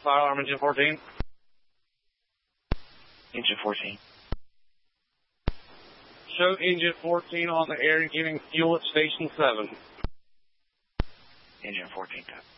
fire alarm engine 14. Engine 14. Show engine 14 on the air and giving fuel at station 7. Engine 14, copy.